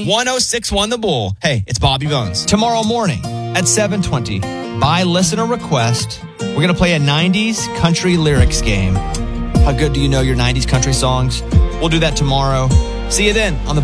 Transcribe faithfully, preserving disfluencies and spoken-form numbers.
one oh six point one The Bull. Hey, it's Bobby Bones. Tomorrow morning at seven twenty, by listener request, we're going to play a nineties country lyrics game. How good do you know your nineties country songs? We'll do that tomorrow. See you then on the